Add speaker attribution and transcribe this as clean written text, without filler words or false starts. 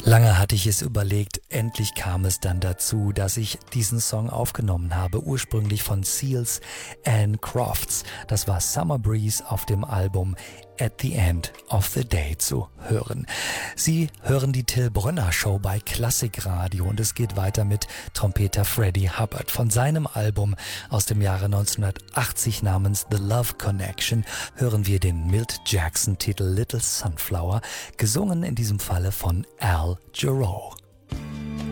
Speaker 1: Lange hatte ich es überlegt, endlich kam es dann dazu, dass ich diesen Song aufgenommen habe, ursprünglich von Seals and Crofts. Das war Summer Breeze auf dem Album At the End of the Day zu hören. Sie hören die Till Brönner Show bei Klassikradio und es geht weiter mit Trompeter Freddie Hubbard. Von seinem Album aus dem Jahre 1980 namens The Love Connection hören wir den Milt Jackson Titel Little Sunflower, gesungen in diesem Falle von Al Jarreau.